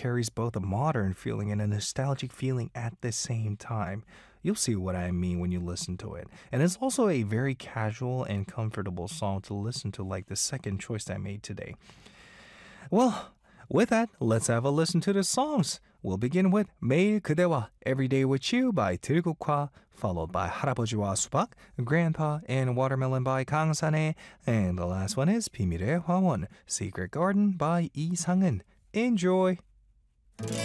carries both a modern feeling and a nostalgic feeling at the same time. You'll see what I mean when you listen to it. And it's also a very casual and comfortable song to listen to, like the second choice I made today. Well, with that, let's have a listen to the songs. We'll begin with 매일 그대와 Everyday with You by 들국화, followed by 할아버지와 수박, Grandpa and Watermelon by 강산에, and the last one is 비밀의 화원, Secret Garden by 이상은. Enjoy!